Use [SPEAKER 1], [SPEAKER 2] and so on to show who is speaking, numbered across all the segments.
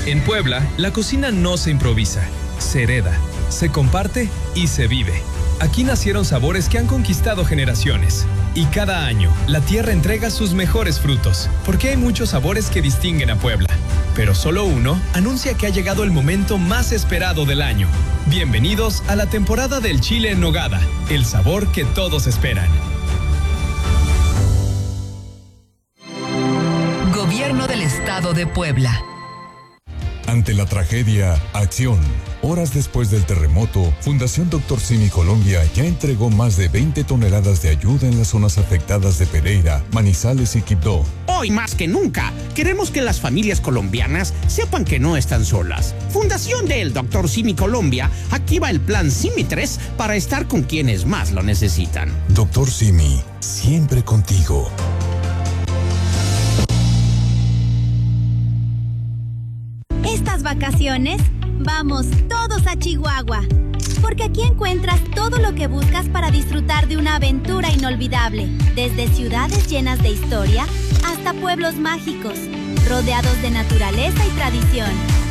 [SPEAKER 1] En Puebla, la cocina no se improvisa, se hereda, se comparte y se vive. Aquí nacieron sabores que han conquistado generaciones. Y cada año, la tierra entrega sus mejores frutos, porque hay muchos sabores que distinguen a Puebla. Pero solo uno anuncia que ha llegado el momento más esperado del año. Bienvenidos a la temporada del chile en nogada, el sabor que todos esperan.
[SPEAKER 2] Gobierno del Estado de Puebla.
[SPEAKER 3] Ante la tragedia, acción. Horas después del terremoto, Fundación Dr. Simi Colombia ya entregó más de 20 toneladas de ayuda en las zonas afectadas de Pereira, Manizales y Quibdó.
[SPEAKER 4] Hoy más que nunca, queremos que las familias colombianas sepan que no están solas. Fundación del Dr. Simi Colombia activa el plan Simi 3 para estar con quienes más lo necesitan.
[SPEAKER 3] Dr. Simi, siempre contigo.
[SPEAKER 5] Estas vacaciones, vamos todos a Chihuahua, porque aquí encuentras todo lo que buscas para disfrutar de una aventura inolvidable, desde ciudades llenas de historia hasta pueblos mágicos, rodeados de naturaleza y tradición.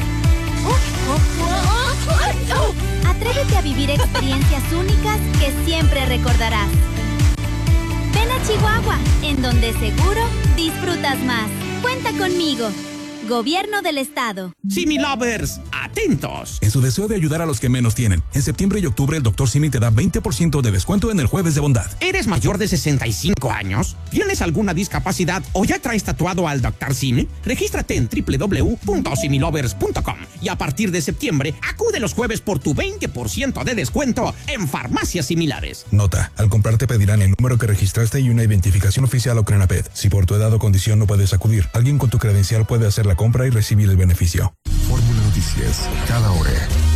[SPEAKER 5] Atrévete a vivir experiencias únicas que siempre recordarás. Ven a Chihuahua, en donde seguro disfrutas más. Cuenta conmigo. Gobierno del Estado.
[SPEAKER 4] Simi Lovers, atentos.
[SPEAKER 6] En su deseo de ayudar a los que menos tienen, en septiembre y octubre el Dr. Simi te da 20% de descuento en el Jueves de Bondad.
[SPEAKER 4] ¿Eres mayor de 65 años? ¿Tienes alguna discapacidad o ya traes tatuado al Dr. Simi? Regístrate en www.similovers.com y a partir de septiembre acude los jueves por tu 20% de descuento en farmacias similares.
[SPEAKER 6] Nota, al comprar te pedirán el número que registraste y una identificación oficial o Crenaped. Si por tu edad o condición no puedes acudir, alguien con tu credencial puede hacer la compra y recibir el beneficio.
[SPEAKER 3] Fórmula Noticias, cada hora.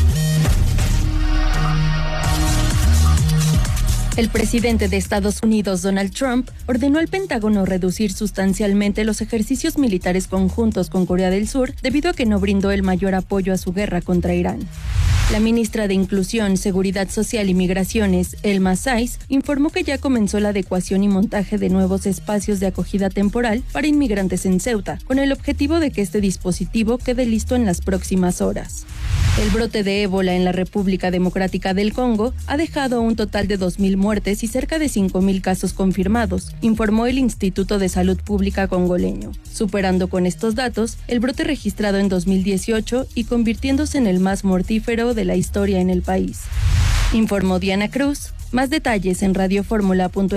[SPEAKER 7] El presidente de Estados Unidos, Donald Trump, ordenó al Pentágono reducir sustancialmente los ejercicios militares conjuntos con Corea del Sur debido a que no brindó el mayor apoyo a su guerra contra Irán. La ministra de Inclusión, Seguridad Social y Migraciones, Elma Saiz, informó que ya comenzó la adecuación y montaje de nuevos espacios de acogida temporal para inmigrantes en Ceuta, con el objetivo de que este dispositivo quede listo en las próximas horas. El brote de ébola en la República Democrática del Congo ha dejado un total de 2.000 muertes y cerca de 5.000 casos confirmados, informó el Instituto de Salud Pública congoleño, superando con estos datos el brote registrado en 2018 y convirtiéndose en el más mortífero de la historia en el país. Informó Diana Cruz. Más detalles en radioformula.mx.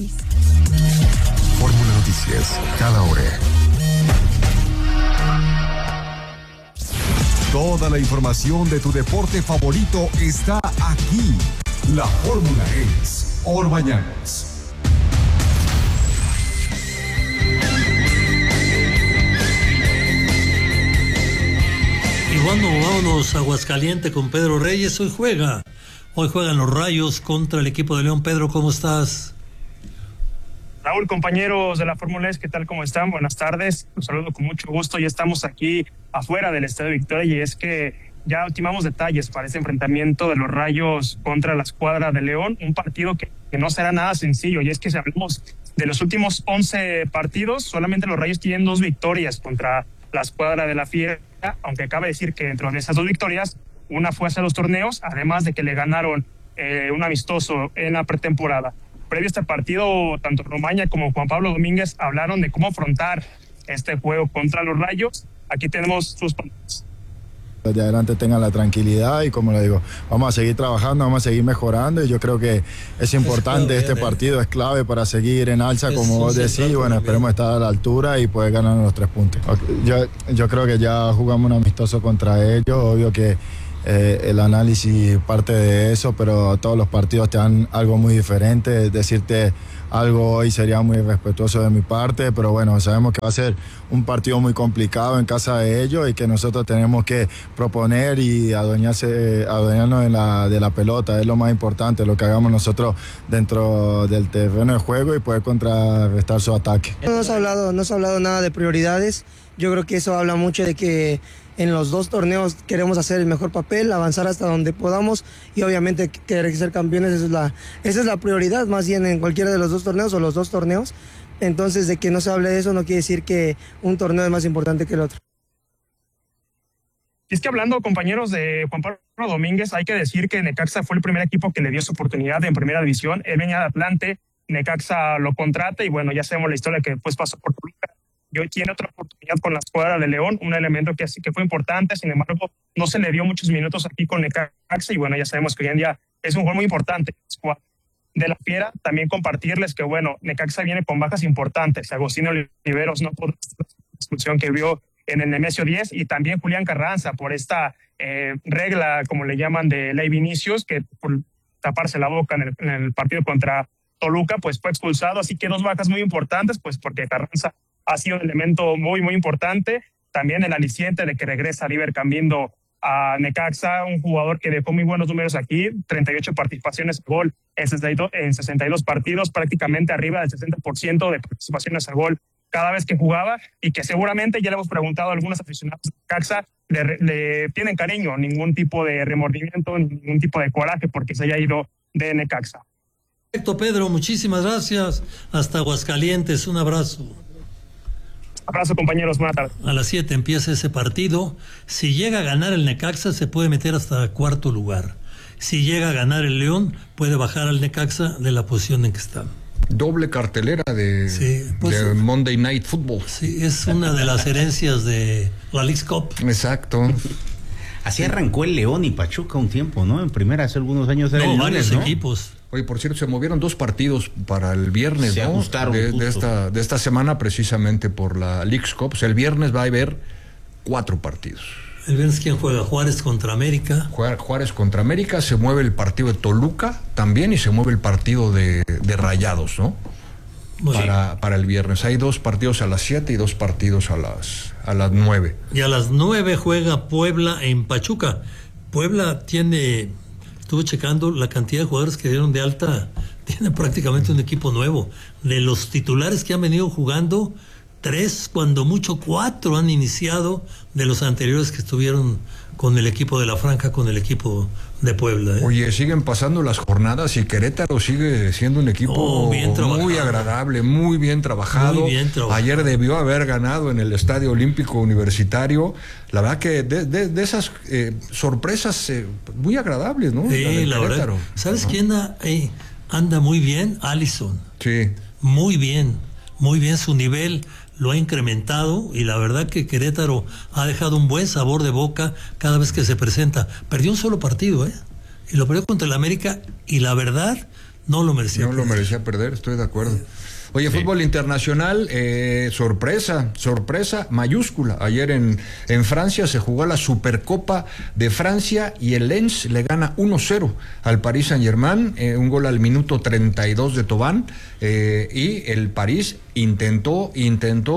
[SPEAKER 3] Fórmula Noticias, cada hora. Toda la información de tu deporte favorito está aquí. La fórmula es Orbañanos.
[SPEAKER 8] Y bueno, vámonos a Aguascalientes con Pedro Reyes. Hoy juegan los Rayos contra el equipo de León. Pedro, ¿cómo estás?
[SPEAKER 9] Raúl, compañeros de la Fórmula E, ¿qué tal? ¿Cómo están? Buenas tardes. Los saludo con mucho gusto. Ya estamos aquí afuera del Estadio Victoria y es que ya ultimamos detalles para este enfrentamiento de los Rayos contra la escuadra de León. Un partido que no será nada sencillo. Y es que si hablamos de los últimos 11 partidos, solamente los Rayos tienen 2 victorias contra la escuadra de la Fiera, aunque cabe decir que dentro de esas 2 victorias, una fue hace 2 torneos, además de que le ganaron un amistoso en la pretemporada. Previo a este partido, tanto Romaña como Juan Pablo Domínguez hablaron de cómo afrontar este juego contra los Rayos. Aquí tenemos sus palabras.
[SPEAKER 10] De adelante tengan la tranquilidad y, como le digo, vamos a seguir trabajando, vamos a seguir mejorando y yo creo que es importante, este partido es clave para seguir en alza, como vos decís, y bueno, esperemos estar a la altura y poder ganar los 3 puntos. Yo creo que ya jugamos un amistoso contra ellos, obvio que el análisis parte de eso, pero todos los partidos te dan algo muy diferente. Decirte algo hoy sería muy irrespetuoso de mi parte, pero bueno, sabemos que va a ser un partido muy complicado en casa de ellos y que nosotros tenemos que proponer y adueñarnos de la pelota. Es lo más importante, lo que hagamos nosotros dentro del terreno de juego y poder contrarrestar su ataque.
[SPEAKER 11] No se ha hablado nada de prioridades. Yo creo que eso habla mucho de que en los 2 torneos queremos hacer el mejor papel, avanzar hasta donde podamos y obviamente querer ser campeones. Esa es la prioridad, más bien en cualquiera de los 2 torneos o los 2 torneos. Entonces, de que no se hable de eso no quiere decir que un torneo es más importante que el otro.
[SPEAKER 9] Y es que hablando, compañeros, de Juan Pablo Domínguez, hay que decir que Necaxa fue el primer equipo que le dio su oportunidad en primera división. Él venía de Atlante, Necaxa lo contrata y bueno, ya sabemos la historia que después pasó por Toluca. Y hoy tiene otra oportunidad con la escuadra de León, un elemento que fue importante, sin embargo, no se le dio muchos minutos aquí con Necaxa y bueno, ya sabemos que hoy en día es un jugador muy importante. De la Fiera, también compartirles que bueno, Necaxa viene con bajas importantes. Agostinho Oliveros no por la expulsión que vio en el Nemesio 10 y también Julián Carranza por esta regla, como le llaman, de ley Vinicius, que por taparse la boca en el partido contra Toluca, pues fue expulsado. Así que 2 bajas muy importantes, pues porque Carranza ha sido un elemento muy, muy importante. También el aliciente de que regresa River Cambindo a Necaxa, un jugador que dejó muy buenos números aquí, 38 participaciones a gol en 62 partidos, prácticamente arriba del 60% de participaciones a gol cada vez que jugaba, y que seguramente ya le hemos preguntado a algunos aficionados de Necaxa, le tienen cariño, ningún tipo de remordimiento, ningún tipo de coraje porque se haya ido de Necaxa.
[SPEAKER 8] Perfecto, Pedro, muchísimas gracias. Hasta Aguascalientes, un abrazo.
[SPEAKER 9] Abrazo, compañeros, buenas tardes.
[SPEAKER 8] A las 7 empieza ese partido. Si llega a ganar el Necaxa, se puede meter hasta 4º lugar. Si llega a ganar el León, puede bajar al Necaxa de la posición en que está.
[SPEAKER 12] Doble cartelera de Monday Night Football.
[SPEAKER 8] Sí, es una de las herencias de la Leagues Cup.
[SPEAKER 12] Exacto.
[SPEAKER 13] Así arrancó el León y Pachuca un tiempo, ¿no? En primera, hace algunos años era el lunes,
[SPEAKER 8] varios
[SPEAKER 13] ¿no?
[SPEAKER 8] equipos.
[SPEAKER 12] Oye, por cierto, se movieron 2 partidos para el viernes,
[SPEAKER 13] se
[SPEAKER 12] ¿no?
[SPEAKER 13] ajustaron
[SPEAKER 12] de esta semana, precisamente por la Leagues Cup. O sea, el viernes va a haber 4 partidos.
[SPEAKER 8] El viernes, ¿quién juega? Juárez contra América.
[SPEAKER 12] Juárez contra América, se mueve el partido de Toluca también y se mueve el partido de Rayados, ¿no? Para el viernes. Hay 2 partidos a las 7 y 2 partidos a las 9.
[SPEAKER 8] Y a las 9 juega Puebla en Pachuca. Puebla tiene, estuve checando la cantidad de jugadores que dieron de alta, tiene prácticamente un equipo nuevo. De los titulares que han venido jugando, 3, cuando mucho 4 han iniciado de los anteriores que estuvieron con el equipo de la Franja, con el equipo de Puebla.
[SPEAKER 12] Oye, siguen pasando las jornadas y Querétaro sigue siendo un equipo muy agradable, muy bien trabajado. Ayer debió haber ganado en el Estadio Olímpico Universitario. La verdad que de esas sorpresas muy agradables, ¿no?
[SPEAKER 8] Sí, la verdad. ¿Sabes quién anda muy bien? Alisson.
[SPEAKER 12] Sí.
[SPEAKER 8] Muy bien su nivel. Lo ha incrementado y la verdad que Querétaro ha dejado un buen sabor de boca cada vez que se presenta. Perdió un solo partido, y lo perdió contra el América y la verdad no lo merecía perder.
[SPEAKER 12] No lo merecía perder, estoy de acuerdo. Oye, fútbol internacional, sorpresa mayúscula. Ayer en Francia se jugó la Supercopa de Francia y el Lens le gana 1-0 al Paris Saint-Germain, un gol al minuto 32 de Thauvin, y el París intentó y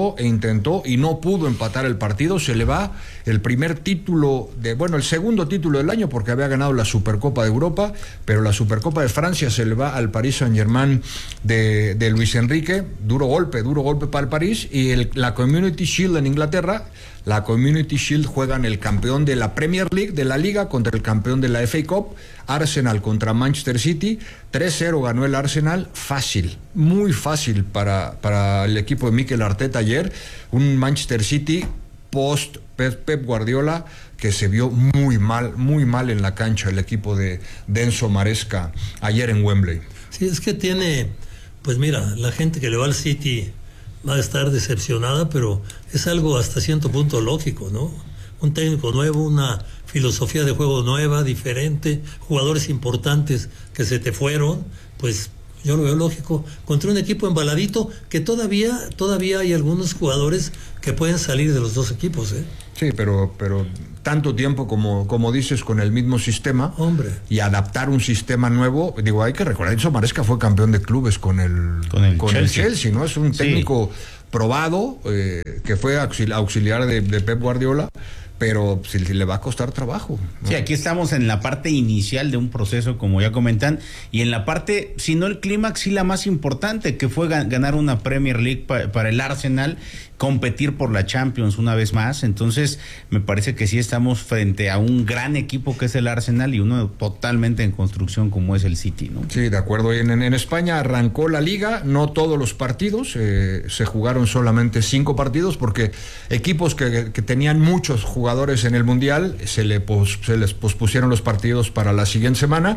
[SPEAKER 12] no pudo empatar el partido. Se le va el primer título el segundo título del año, porque había ganado la Supercopa de Europa, pero la Supercopa de Francia se le va al Paris Saint-Germain de Luis Enrique. Duro golpe para el París. Y la Community Shield en Inglaterra, la Community Shield juegan el campeón de la Premier League, de la Liga, contra el campeón de la FA Cup. Arsenal contra Manchester City, 3-0 ganó el Arsenal, fácil, muy fácil para el equipo de Mikel Arteta ayer. Un Manchester City post Pep Guardiola que se vio muy mal en la cancha, el equipo de Enzo Maresca ayer en Wembley.
[SPEAKER 8] Sí, es que tiene, pues mira, la gente que le va al City va a estar decepcionada, pero es algo hasta cierto punto lógico, ¿no? Un técnico nuevo, una filosofía de juego nueva, diferente, jugadores importantes que se te fueron, pues yo lo veo lógico, contra un equipo embaladito que todavía hay algunos jugadores que pueden salir de los dos equipos,
[SPEAKER 12] Sí, pero tanto tiempo como dices con el mismo sistema,
[SPEAKER 8] hombre,
[SPEAKER 12] y adaptar un sistema nuevo, digo, hay que recordar, Enzo Maresca fue campeón de clubes con el Chelsea, ¿no? Es un técnico probado, que fue auxiliar de Pep Guardiola, pero si le va a costar trabajo, ¿no?
[SPEAKER 13] Sí, aquí estamos en la parte inicial de un proceso, como ya comentan, y en la parte, si no el clímax, sí la más importante, que fue ganar una Premier League para el Arsenal, competir por la Champions una vez más. Entonces me parece que sí estamos frente a un gran equipo que es el Arsenal y uno totalmente en construcción como es el City, ¿no?
[SPEAKER 12] Sí, de acuerdo. En España arrancó la liga, no todos los partidos, se jugaron solamente 5 partidos porque equipos que tenían muchos jugadores en el Mundial se les pospusieron los partidos para la siguiente semana.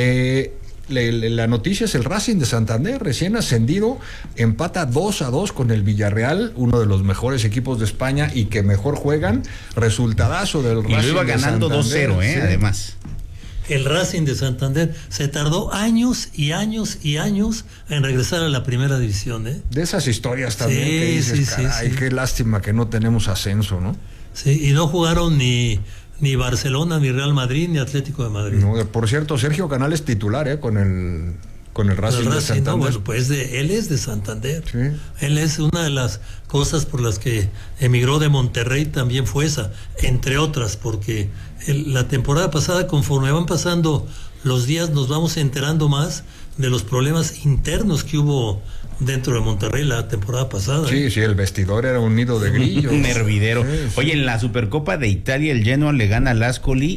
[SPEAKER 12] La noticia es el Racing de Santander, recién ascendido, empata 2-2 con el Villarreal, uno de los mejores equipos de España y que mejor juegan. Resultadazo del Racing.
[SPEAKER 13] Y lo iba ganando 2-0, sí. Además.
[SPEAKER 8] El Racing de Santander se tardó años y años y años en regresar a la primera división, ¿eh?
[SPEAKER 12] De esas historias también que dices, caray, qué lástima que no tenemos ascenso, ¿no?
[SPEAKER 8] Sí, y no jugaron ni Barcelona, ni Real Madrid, ni Atlético de Madrid.
[SPEAKER 12] No, por cierto, Sergio Canales titular, con el Racing de Santander.
[SPEAKER 8] No, bueno, pues él es de Santander.
[SPEAKER 12] Sí.
[SPEAKER 8] Él es una de las cosas por las que emigró de Monterrey, también fue esa, entre otras, porque la temporada pasada, conforme van pasando los días, nos vamos enterando más de los problemas internos que hubo dentro de Monterrey la temporada pasada.
[SPEAKER 12] Sí, el vestidor era un nido de grillos.
[SPEAKER 13] Un hervidero. Sí. Oye, en la Supercopa de Italia, el Genoa le gana al Ascoli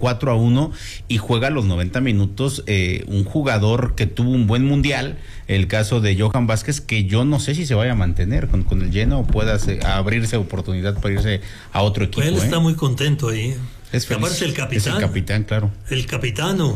[SPEAKER 13] 4-1 y juega los 90 minutos un jugador que tuvo un buen mundial, el caso de Johan Vázquez, que yo no sé si se vaya a mantener con el Genoa o pueda abrirse oportunidad para irse a otro equipo.
[SPEAKER 8] Él está muy contento ahí.
[SPEAKER 13] Es feliz.
[SPEAKER 8] Aparte el capitán.
[SPEAKER 13] Es el capitán, claro.
[SPEAKER 8] El capitano.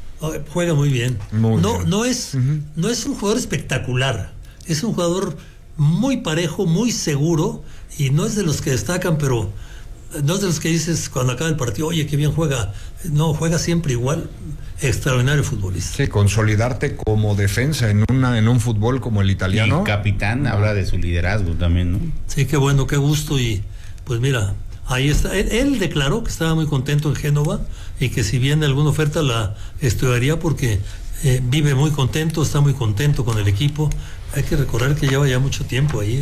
[SPEAKER 8] Juega muy bien. No es un jugador espectacular, es un jugador muy parejo, muy seguro, y no es de los que destacan, pero no es de los que dices cuando acaba el partido, oye, qué bien juega. No, juega siempre igual. Extraordinario futbolista.
[SPEAKER 12] Sí, consolidarte como defensa en un fútbol como el italiano.
[SPEAKER 13] Y capitán habla de su liderazgo también, ¿no?
[SPEAKER 8] Sí, qué bueno, qué gusto. Y pues mira, ahí está. Él declaró que estaba muy contento en Génova y que si viene alguna oferta la estudiaría porque vive muy contento, está muy contento con el equipo. Hay que recordar que lleva ya mucho tiempo ahí.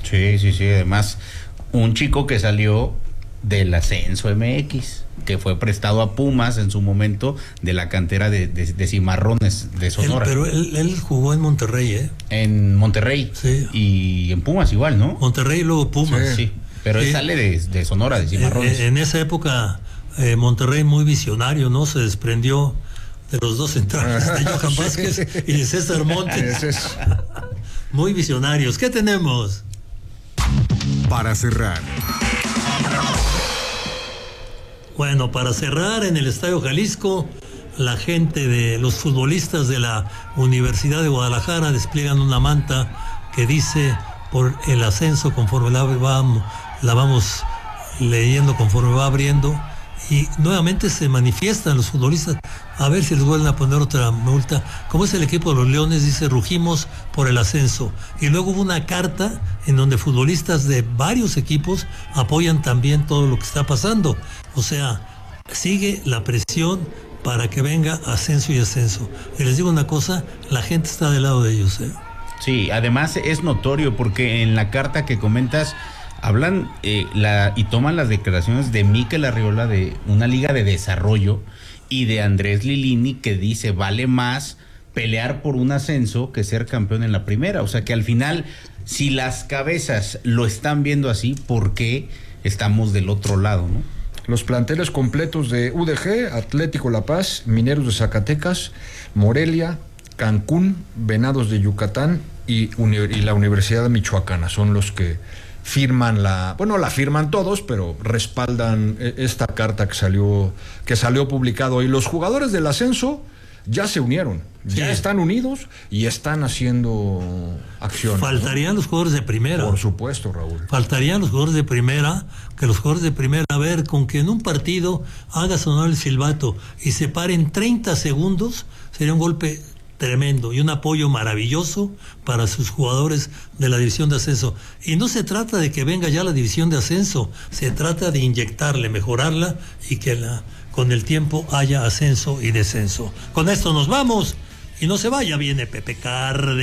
[SPEAKER 13] Sí. Además, un chico que salió del ascenso MX, que fue prestado a Pumas en su momento de la cantera de Cimarrones de Sonora.
[SPEAKER 8] Pero él jugó en Monterrey,
[SPEAKER 13] En Monterrey.
[SPEAKER 8] Sí.
[SPEAKER 13] Y en Pumas igual, ¿no?
[SPEAKER 8] Monterrey y luego Pumas.
[SPEAKER 13] Sí. Pero él sale de Sonora, de Cimarrones.
[SPEAKER 8] En esa época, Monterrey muy visionario, ¿no? Se desprendió de los dos centrales, de Johan Vázquez y de César Montes. Muy visionarios. ¿Qué tenemos?
[SPEAKER 14] Para cerrar.
[SPEAKER 8] Bueno, para cerrar, en el Estadio Jalisco, la gente de los futbolistas de la Universidad de Guadalajara despliegan una manta que dice por el ascenso, conforme la vamos leyendo, conforme va abriendo, y nuevamente se manifiestan los futbolistas a ver si les vuelven a poner otra multa. Como es el equipo de los Leones, dice: rugimos por el ascenso. Y luego hubo una carta en donde futbolistas de varios equipos apoyan también todo lo que está pasando. O sea, sigue la presión para que venga ascenso y ascenso. Y les digo una cosa, la gente está del lado de ellos, ¿eh?
[SPEAKER 13] Sí, además es notorio porque en la carta que comentas hablan y toman las declaraciones de Mikel Arriola de una liga de desarrollo y de Andrés Lilini, que dice vale más pelear por un ascenso que ser campeón en la primera. O sea que al final, si las cabezas lo están viendo así, ¿por qué estamos del otro lado, no?
[SPEAKER 12] Los planteles completos de UDG, Atlético La Paz, Mineros de Zacatecas, Morelia, Cancún, Venados de Yucatán y la Universidad de Michoacana son los que firman la firman todos, pero respaldan esta carta que salió publicado. Y los jugadores del ascenso ya se unieron, ya están unidos y están haciendo acciones.
[SPEAKER 8] Faltarían los jugadores de primera.
[SPEAKER 12] Por supuesto, Raúl.
[SPEAKER 8] Faltarían los jugadores de primera, que los jugadores de primera, a ver, con que en un partido haga sonar el silbato y se paren 30 segundos, sería un golpe tremendo y un apoyo maravilloso para sus jugadores de la división de ascenso. Y no se trata de que venga ya la división de ascenso, se trata de inyectarle, mejorarla y que con el tiempo haya ascenso y descenso. Con esto nos vamos y no se vaya, viene Pepe Cárdenas.